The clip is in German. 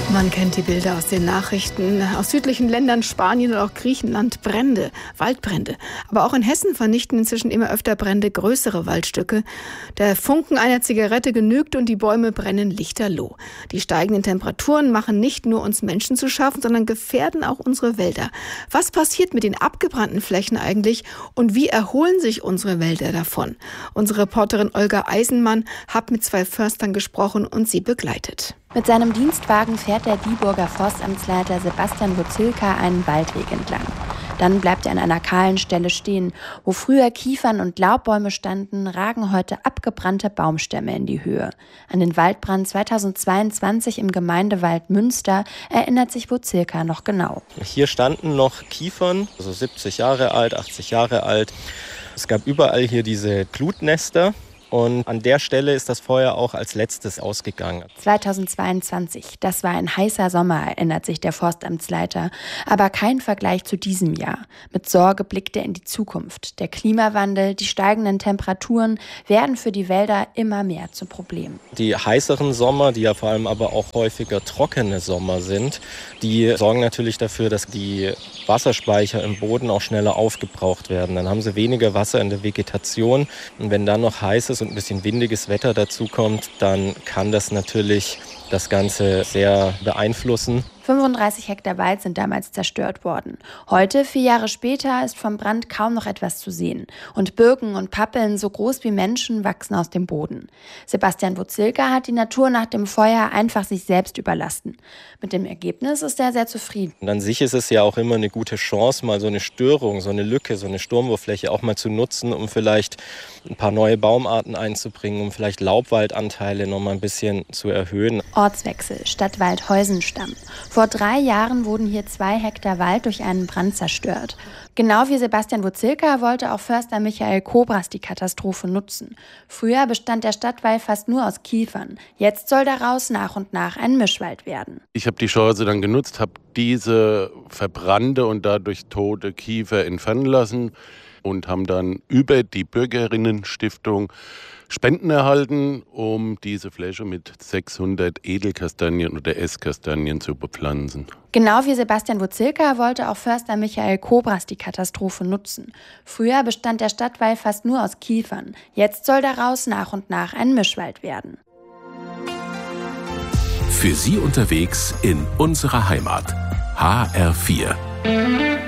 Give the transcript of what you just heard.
Man kennt die Bilder aus den Nachrichten. Aus südlichen Ländern, Spanien und auch Griechenland Brände, Waldbrände. Aber auch in Hessen vernichten inzwischen immer öfter Brände größere Waldstücke. Der Funken einer Zigarette genügt und die Bäume brennen lichterloh. Die steigenden Temperaturen machen nicht nur uns Menschen zu schaffen, sondern gefährden auch unsere Wälder. Was passiert mit den abgebrannten Flächen eigentlich und wie erholen sich unsere Wälder davon? Unsere Reporterin Olga Eisenmann hat mit 2 Förstern gesprochen und sie begleitet. Mit seinem Dienstwagen fährt der Dieburger Forstamtsleiter Sebastian Wozilka einen Waldweg entlang. Dann bleibt er an einer kahlen Stelle stehen. Wo früher Kiefern und Laubbäume standen, ragen heute abgebrannte Baumstämme in die Höhe. An den Waldbrand 2022 im Gemeindewald Münster erinnert sich Wozilka noch genau. Hier standen noch Kiefern, also 70 Jahre alt, 80 Jahre alt. Es gab überall hier diese Glutnester. Und an der Stelle ist das Feuer auch als letztes ausgegangen. 2022, das war ein heißer Sommer, erinnert sich der Forstamtsleiter. Aber kein Vergleich zu diesem Jahr. Mit Sorge blickt er in die Zukunft. Der Klimawandel, die steigenden Temperaturen werden für die Wälder immer mehr zum Problem. Die heißeren Sommer, die ja vor allem aber auch häufiger trockene Sommer sind, die sorgen natürlich dafür, dass die Wasserspeicher im Boden auch schneller aufgebraucht werden. Dann haben sie weniger Wasser in der Vegetation. Und wenn dann noch heißes und ein bisschen windiges Wetter dazu kommt, dann kann das natürlich das Ganze sehr beeinflussen. 35 Hektar Wald sind damals zerstört worden. Heute, 4 Jahre später, ist vom Brand kaum noch etwas zu sehen. Und Birken und Pappeln, so groß wie Menschen, wachsen aus dem Boden. Sebastian Wozilka hat die Natur nach dem Feuer einfach sich selbst überlassen. Mit dem Ergebnis ist er sehr zufrieden. Und an sich ist es ja auch immer eine gute Chance, mal so eine Störung, so eine Lücke, so eine Sturmwurffläche auch mal zu nutzen, um vielleicht ein paar neue Baumarten einzubringen, um vielleicht Laubwaldanteile noch mal ein bisschen zu erhöhen. Ortswechsel, Stadtwald Heusenstamm. Vor 3 Jahren wurden hier 2 Hektar Wald durch einen Brand zerstört. Genau wie Sebastian Wozilka wollte auch Förster Michael Kobras die Katastrophe nutzen. Früher bestand der Stadtwald fast nur aus Kiefern. Jetzt soll daraus nach und nach ein Mischwald werden. Ich habe die Chance dann genutzt, habe diese verbrannte und dadurch tote Kiefer entfernen lassen und haben dann über die Bürgerinnenstiftung Spenden erhalten, um diese Fläche mit 600 Edelkastanien oder Esskastanien zu bepflanzen. Genau wie Sebastian Wozilka wollte auch Förster Michael Kobras die Katastrophe nutzen. Früher bestand der Stadtwald fast nur aus Kiefern. Jetzt soll daraus nach und nach ein Mischwald werden. Für Sie unterwegs in unserer Heimat. HR4.